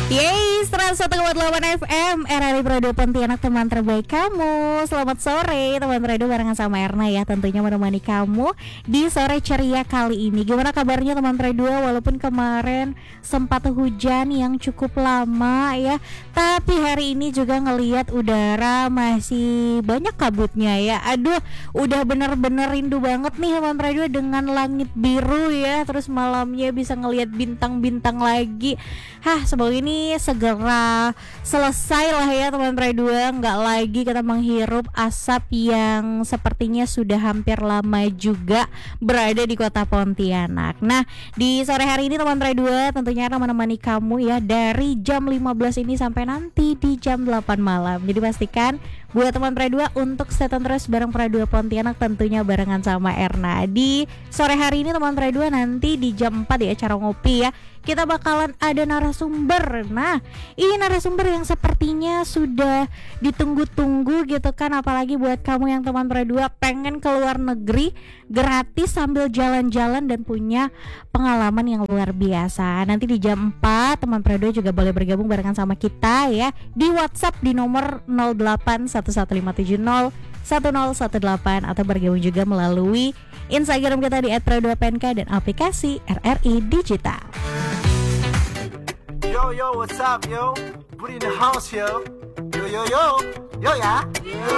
Yeay, 101,8 FM RRI Radio Pontianak, teman terbaik kamu. Selamat sore teman radio, barengan sama Erna ya, tentunya menemani kamu di sore ceria kali ini. Gimana kabarnya teman radio? Walaupun kemarin sempat hujan yang cukup lama ya, tapi hari ini juga ngelihat udara masih banyak kabutnya ya. Aduh, udah bener-bener rindu banget nih teman radio dengan langit biru ya. Terus malamnya bisa ngelihat bintang-bintang lagi. Semoga ini segera selesai lah ya teman radio, nggak lagi kita menghirup asap yang sepertinya sudah hampir lama juga berada di kota Pontianak. Nah, di sore hari ini teman radio tentunya akan menemani kamu ya dari jam 15 ini sampai nanti di jam 8 malam. Jadi pastikan buat teman radio untuk stay tune terus bareng Radio Pontianak, tentunya barengan sama Erna. Di sore hari ini teman radio, nanti di jam 4 ya, acara ngopi ya, kita bakalan ada narasumber. Nah, ini narasumber yang sepertinya sudah ditunggu-tunggu gitu kan, apalagi buat kamu yang teman radio pengen ke luar negeri gratis sambil jalan-jalan dan punya pengalaman yang luar biasa. Nanti di jam 4 teman radio juga boleh bergabung barengan sama kita ya di WhatsApp di nomor 08111570 1018 atau bergabung juga melalui Instagram kita di @radio.pnk dan aplikasi RRI Digital. Yo, yo, what's up, yo? Put in the house, yo. Yo, yo, yo. Yo, ya.